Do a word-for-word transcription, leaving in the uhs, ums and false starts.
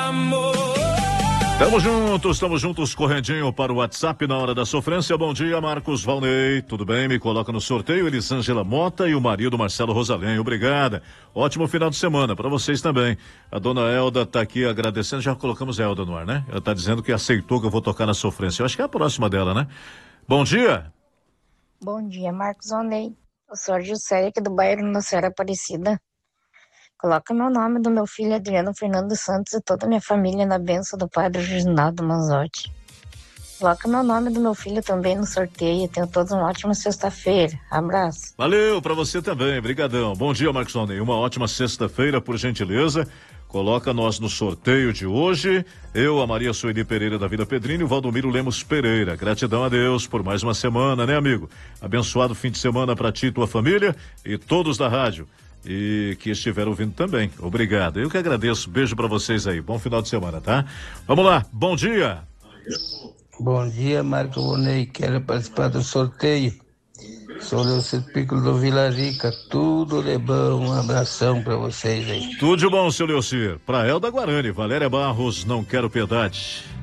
Tamo juntos, estamos juntos, correndinho para o WhatsApp na hora da sofrência. Bom dia, Marcos Valnei. Tudo bem? Me coloca no sorteio Elisângela Mota e o marido Marcelo Rosalém. Obrigada. Ótimo final de semana para vocês também. A dona Elda tá aqui agradecendo. Já colocamos a Elda no ar, né? Ela tá dizendo que aceitou que eu vou tocar na sofrência. Eu acho que é a próxima dela, né? Bom dia. Bom dia, Marcos Valnei. Eu sou a Juscelia aqui do bairro Nossa Senhora Aparecida. Coloca meu nome do meu filho Adriano Fernando Santos e toda a minha família na bênção do Padre Reginaldo Manzotti. Coloca meu nome do meu filho também no sorteio. Tenham todos uma ótima sexta-feira. Abraço. Valeu, pra você também. Brigadão. Bom dia, Marcos Valnei. Uma ótima sexta-feira, por gentileza. Coloca nós no sorteio de hoje. Eu, a Maria Sueli Pereira da Vila Pedrinho e o Valdomiro Lemos Pereira. Gratidão a Deus por mais uma semana, né, amigo? Abençoado fim de semana pra ti e tua família e todos da rádio. E que estiveram ouvindo também. Obrigado. Eu que agradeço. Beijo pra vocês aí. Bom final de semana, tá? Vamos lá. Bom dia. Bom dia, Marco Valnei. Quero participar do sorteio. Sou Leucir Piccolo do Vila Rica. Tudo de bom. Um abração pra vocês aí. Tudo de bom, seu Leucir. Pra Elda Guarani, Valéria Barros, não quero piedade.